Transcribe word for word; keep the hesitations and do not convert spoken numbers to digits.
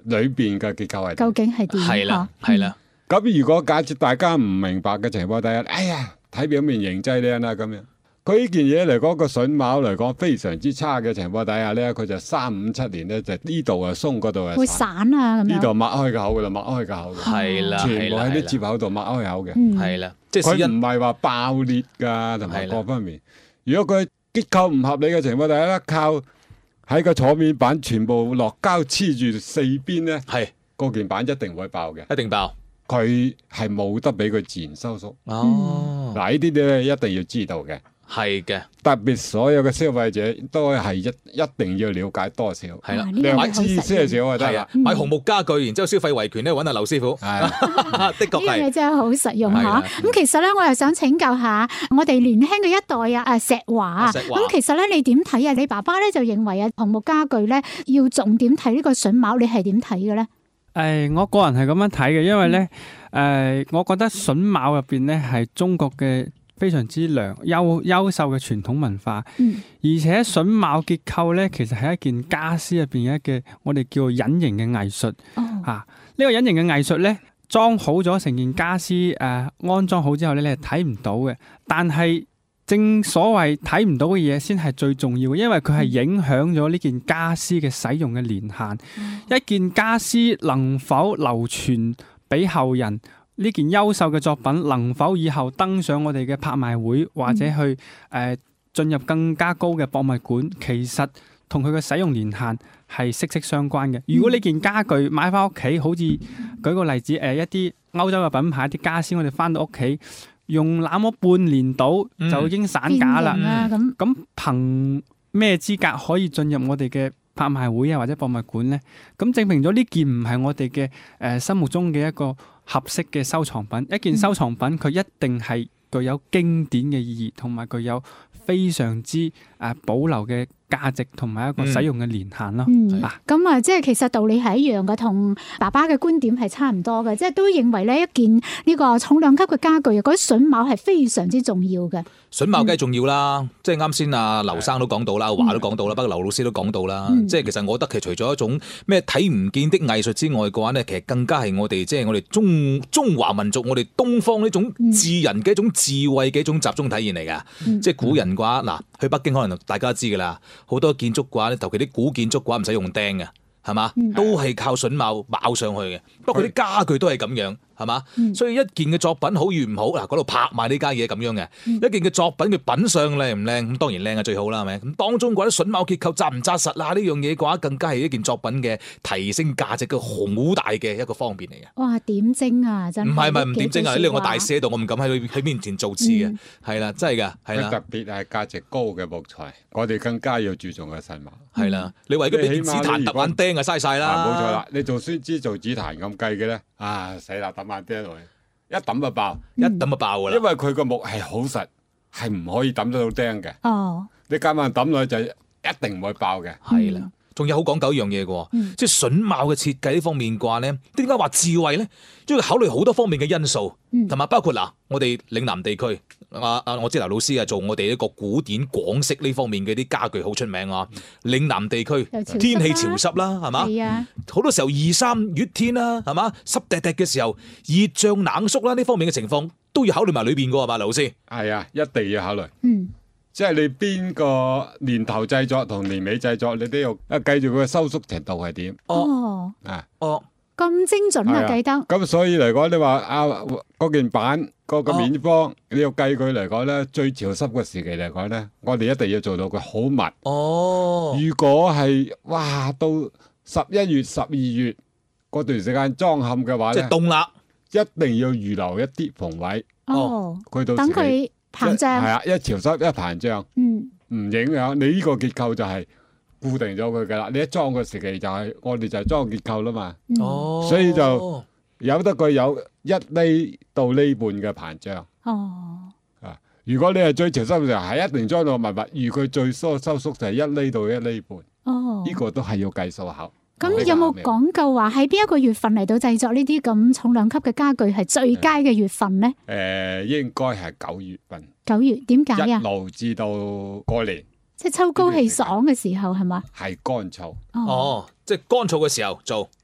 裏邊嘅結構係究竟係點？ 係啦，係啦。 咁如果假設大家唔明白嘅情況底下，哎呀，睇表面形制靚啦咁樣。佢呢件嘢嚟講，個榫卯嚟講非常之差嘅情況底下咧，佢就三五七年咧就呢度啊鬆，嗰度啊會散啊咁樣。 呢度擘開個口噶啦，擘開個口。 係啦， 全部喺啲接口度擘開口嘅。 係啦，即係佢唔係話爆裂㗎，同埋各方面。如果佢結構唔合理嘅情況底下咧，靠喺個坐面板全部落膠黐住四邊咧， 係嗰件板一定會爆嘅， 一定爆。 佢係冇得俾佢自然收縮。 哦， 嗱呢啲咧一定要知道嘅。 係嘅， 特別所有嘅消費者都係一一定要了解多少， 係啦， 兩知些少就得啦。 買紅木家具，然之後消費維權咧，揾阿劉師傅， 係的確係。 呢樣嘢真係好實用嚇。咁其實咧，我又想請教下我哋年輕嘅一代啊，誒石華。咁其實咧，你點睇啊？你爸爸咧就認為啊，紅木家具咧要重點睇呢個榫卯，你係點睇嘅咧？ 誒，我個人係咁樣睇嘅，因為咧，誒，我覺得榫卯入邊咧係中國嘅非常之良優優秀嘅傳統文化， 嗯、 而且榫卯結構咧，其實係一件家私入邊一嘅我哋叫做隱形嘅藝術。嚇、哦，呢、啊呢個隱形嘅藝術咧，裝好咗成件家私誒、呃、安裝好之後咧，你係睇唔到嘅。但係正所謂睇唔到嘅嘢先係最重要嘅，因為佢係影響咗呢件家私嘅使用嘅年限。嗯、一件家私能否流傳俾後人？呢件優秀嘅作品能否以後登上我哋嘅拍賣會，或者去誒、呃、進入更加高嘅博物館？其實同佢嘅使用年限係息息相關嘅。如果呢件家具買翻屋企，好似舉個例子，誒、呃、一啲歐洲嘅品牌啲家私，我哋翻到屋企用那麼半年到就已經散架啦。咁咁憑咩資格可以進入我哋嘅拍賣會啊或者博物館呢？咁證明咗呢件唔係我哋嘅誒心目中嘅一個合適嘅收藏品。一件收藏品佢一定係具有經典嘅意義，同埋具有非常之誒保留嘅價值同埋一個使用嘅年限咯。 嗯，咁啊，即係其實道理係一樣嘅，同爸爸嘅觀點係差唔多嘅，即係都認為咧一件呢個重量級嘅家具，嗰啲榫卯係非常之重要嘅。 榫卯梗係重要啦，嗯、即係啱先阿劉生都講到啦，阿華都講到啦，不過劉老師都講到啦。嗯、即係其實我覺得其實除咗一種咩睇唔見的藝術之外嘅話呢，其實更加係我哋即係我哋中中華民族，我哋東方呢種智人嘅一種智慧嘅一種集中體現嚟㗎。嗯、即係古人嘅話，嗱去北京可能大家知㗎啦。好多建築嘅話咧，尤其啲古建築嘅話唔使用釘嘅，係嘛，嗯、都係靠榫卯卯上去嘅。不過佢啲家具都係咁樣，係嘛，嗯、所以一件嘅作品好與唔好，嗱嗰度拍賣呢家嘢咁樣嘅，嗯、一件嘅作品嘅品相靚唔靚，咁當然靚係最好啦，係咪？咁當中嘅話啲榫卯結構紮唔紮實啊？呢樣嘢嘅話，更加係一件作品嘅提升價值嘅好大嘅一個方面嚟嘅。 哇！點睛啊，真係唔係唔係唔點睛啊！ 呢兩個大師喺度，我唔敢喺佢喺面前做字嘅，係啦、嗯，真係㗎，係啦。 特別係價值高嘅木材，我哋更加要注重嘅榫卯。 係啦，你為咗俾紫檀揼眼釘啊，嘥晒啦。 冇錯啦，你做酸枝做紫檀咁計嘅咧，啊死啦揼眼釘落去。一抌就爆， 一抌就爆噶啦。 因為佢個木係好實，係唔可以抌得到釘嘅。 哦， 你夾硬抌落去就一定唔會爆嘅。 係啦、嗯，仲有好講究一樣嘢嘅，嗯、即係榫卯嘅設計呢方面嘅話咧，點解話智慧咧？因為考慮好多方面嘅因素，同埋、嗯、包括嗱，我哋嶺南地區，啊啊，我知劉老師啊做我哋一個古典廣式呢方面嘅啲家具好出名啊。嶺、嗯、南地區天氣潮濕啦，係嘛？係啊，好多時候二三月天啦，係嘛？濕滴滴嘅時候，熱脹冷縮啦，呢方面嘅情況都要考慮埋裏邊噶，係嘛，劉老師？係啊，一定要考慮。 嗯， 即係你邊個年頭製作同年尾製作，你都要啊計住佢嘅收縮程度係點。 哦， 啊， 哦。 咁精準啊，記得。 咁所以嚟講，你話啊嗰件板嗰個面方，你要計佢嚟講咧，最潮濕嘅時期嚟講咧，我哋一定要做到佢好密。 哦， 如果係哇到十一月、十二月嗰段時間裝嵌嘅話咧， 即係凍啦， 一定要預留一啲縫位。 哦， 佢到等佢膨脹。係啊，一潮濕一膨脹，嗯，唔影響你呢個結構就係固定咗佢噶啦，你一裝嘅時期就係、是、我哋就係裝結構啦嘛，哦，所以就有得佢有一厘到厘半嘅膨脹。 哦， 啊，如果你係最潮濕嘅時候，係一定裝到密密，而佢最收收縮就係一厘到一厘半。哦，呢個都係要計數口。 咁有冇講究話喺邊一個月份嚟到製作呢啲咁重量級嘅家具係最佳嘅月份呢？誒、 呃，應該係九月份。 九月點解啊？ 一路至到過年。 即係秋高氣爽嘅時候係嘛？ 係乾燥哦，即係乾燥嘅時候做，